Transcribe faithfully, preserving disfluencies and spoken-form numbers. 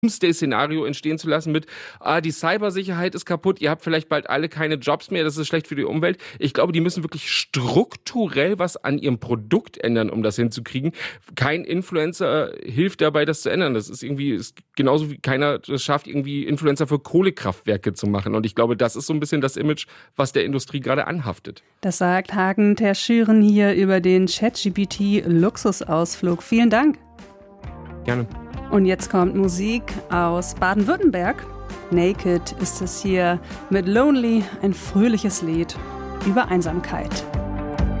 Szenario entstehen zu lassen mit, ah, die Cybersicherheit ist kaputt, ihr habt vielleicht bald alle keine Jobs mehr, das ist schlecht für die Umwelt. Ich glaube, die müssen wirklich strukturell was an ihrem Produkt ändern, um das hinzukriegen. Kein Influencer hilft dabei, das zu ändern. Das ist irgendwie ist genauso wie keiner es schafft, irgendwie Influencer für Kohlekraftwerke zu machen. Und ich glaube, das ist so ein bisschen das Image, was der Industrie gerade anhaftet. Das sagt Hagen Terschüren hier über den ChatGPT-Luxusausflug. Vielen Dank. Gerne. Und jetzt kommt Musik aus Baden-Württemberg. Naked ist es hier mit Lonely, ein fröhliches Lied über Einsamkeit.